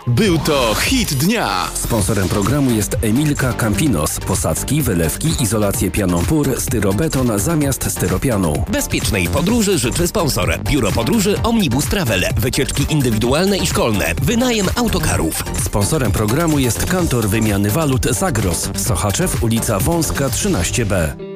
Był to hit dnia. Sponsorem programu jest Emilka Campinos. Posadzki, wylewki, izolację pianą PUR, styrobeton zamiast styropianu. Bezpiecznej podróży życzy sponsor. Biuro Podróży Omnibus Travel. Wycieczki indywidualne i szkolne. Wynajem autokarów. Sponsorem programu jest Kantor Wymiany Walut Zagros. Sochaczew, ulica Wąska 13B.